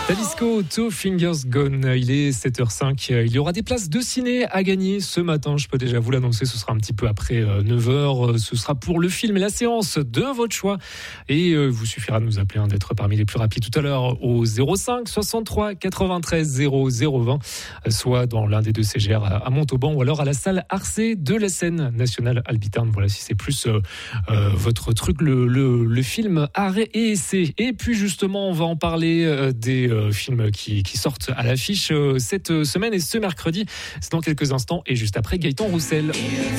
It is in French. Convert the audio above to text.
Talisco, Two Fingers Gone, il est 7h05. Il y aura des places de ciné à gagner ce matin. Je peux déjà vous l'annoncer, ce sera un petit peu après 9h. Ce sera pour le film et la séance de votre choix. Et vous suffira de nous appeler, d'être parmi les plus rapides tout à l'heure au 05 63 93 00 20, soit dans l'un des deux CGR à Montauban ou alors à la salle Arcé de la scène nationale Albitarn. Voilà, si c'est plus votre truc, le film art et essai. Et puis justement, on va en parler des films qui sortent à l'affiche cette semaine et ce mercredi. C'est dans quelques instants et juste après Gaëtan Roussel.